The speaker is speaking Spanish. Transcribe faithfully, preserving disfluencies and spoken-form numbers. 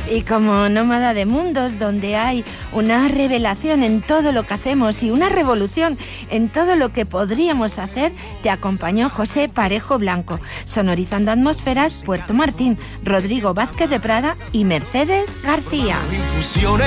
Y como nómada de mundos, donde hay una revelación en todo lo que hacemos y una revolución en todo lo que podríamos hacer, te acompañó José Parejo Blanco, sonorizando atmósferas Puerto Martín, Rodrigo Vázquez de Prada y Mercedes García.